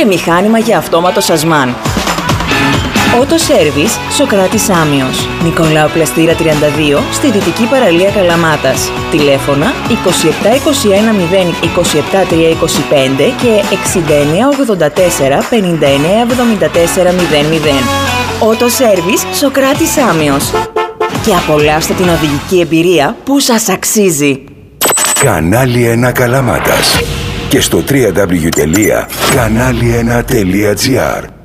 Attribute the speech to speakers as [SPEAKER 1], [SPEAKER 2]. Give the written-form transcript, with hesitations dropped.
[SPEAKER 1] και μηχάνημα για αυτόματο σασμάν. Auto Service Σοκράτης Άμιος, Νικολάου Πλαστήρα 32, στη Δυτική Παραλία Καλαμάτας. Τηλέφωνα 2721 027 325 και 6984 59 74 00. Auto Service Σοκράτης Άμιος. Και απολαύστε την οδηγική εμπειρία που σας αξίζει.
[SPEAKER 2] Κανάλι 1 Καλαμάτας και στο www.kanali1.gr.